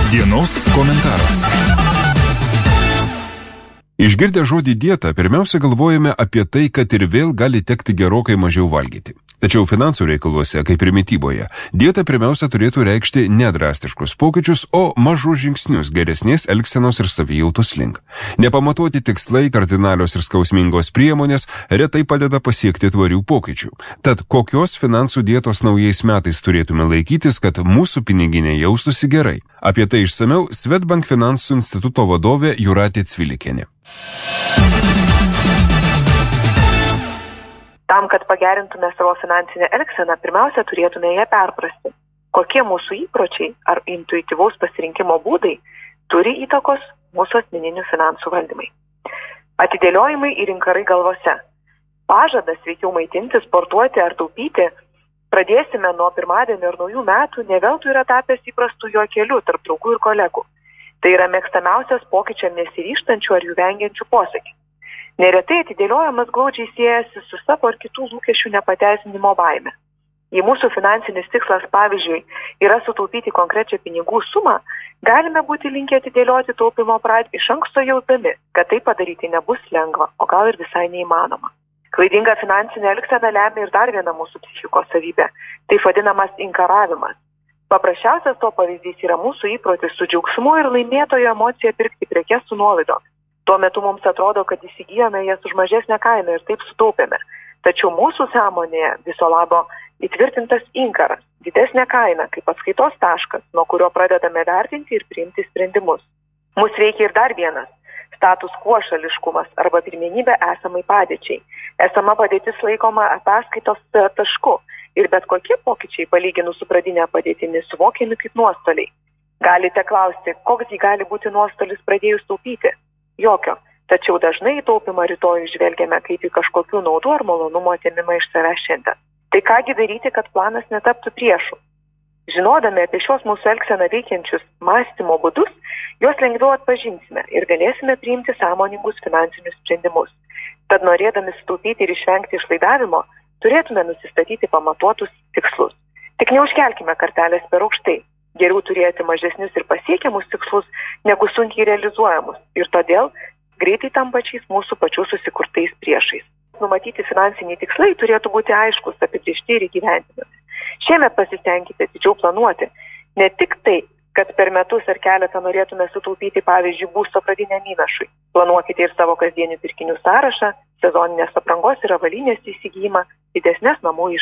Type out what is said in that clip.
Dienos komentaras. Išgirdę žodį dieta, pirmiausia galvojame apie tai, kad ir vėl gali tekti gerokai mažiau valgyti. Tačiau finansų reikaluose, kaip ir mityboje, dieta pirmiausia turėtų reikšti nedrastiškus pokyčius, o mažus žingsnius geresnės elgsenos ir savijautos link. Nepamatuoti tikslai, kardinalios ir skausmingos priemonės retai padeda pasiekti tvarių pokyčių. Tad kokios finansų dietos naujais metais turėtume laikytis, kad mūsų piniginė jaustųsi gerai? Apie tai išsamiau Swedbank finansų instituto vadovė Jūratė Cvilikienė. Tam, kad pagerintume savo finansinę elgseną, pirmiausia turėtume ją perprasti. Kokie mūsų įpročiai ar intuityvaus pasirinkimo būdai turi įtakos mūsų asmeninių finansų valdymai. Atidėliojimai ir inkarai galvose. Pažadas sveikiau maitinti, sportuoti ar taupyti pradėsime nuo pirmadienio ir naujų metų, ne veltui yra tapęs įprastų juokelių tarp draugų ir kolegų. Tai yra mėgstamiausias pokyčiam nesiryžtančių ar jų vengiančių posakį. Neretai atidėliojimas glaudžiai siejasi su savo ar kitų lūkesčių nepateisinimo baime. Jei mūsų finansinis tikslas, pavyzdžiui, yra sutaupyti konkrečią pinigų sumą, galime būti linkę atidėlioti taupimo pradžią iš anksto jausdami, kad tai padaryti nebus lengva, o gal ir visai neįmanoma. Klaidinga finansinė elgsena lemia ir dar vieną mūsų psichikos savybę, taip vadinamas inkaravimas. Paprasčiausias to pavyzdys yra mūsų įprotis su džiaugsmu ir laimėtojo emocija pirkti prekes su nuolaidomis. Tuo metu mums atrodo, kad įsigijome jas už mažesnę kainą ir taip sutaupėme. Tačiau mūsų sąmonėje viso labo įtvirtintas inkaras, didesnė kaina kaip atskaitos taškas, nuo kurio pradedame vertinti ir priimti sprendimus. Mus veikia ir dar vienas status quo šališkumas arba pirmenybė esamai padėčiai. Esama padėtis laikoma ataskaitos tašku ir bet kokie pokyčiai palyginus su pradinė padėtimi suvokiami kaip nuostoliai. Galite klausti, koks jį gali būti nuostolis pradėjus taupyti? Jokio. Tačiau dažnai į taupimą rytoj žvelgiame kaip į kažkokių naudų ar malonumo atėmimą iš savęs šiandien. Tai kągi daryti, kad planas netaptų priešu? Žinodami apie šios mūsų elgseną veikiančius mąstymo būdus, juos lengviau atpažinsime ir galėsime priimti sąmoningus finansinius sprendimus. Tad norėdami sutaupyti ir išvengti išlaidavimo, turėtume nusistatyti pamatuotus tikslus. Tik neužkelkime kartelės per aukštai. Geriau turėti mažesnius ir pasiekiamus tikslus, negu sunkiai realizuojamus. Ir todėl greitai tampančiais mūsų pačių susikurtais priešais. Numatyti finansiniai tikslai turėtų būti aiškus, apibrėžti ir įgyvendinami. Šiemet pasistengkite atidžiau planuoti. Ne tik tai, kad per metus ar keletą norėtume sutaupyti, pavyzdžiui, būsto pradiniam įnašui. Planuokite ir savo kasdienių pirkinių sąrašą, sezoninės aprangos ir avalynės įsigijimą, didesnės namų išlaidas.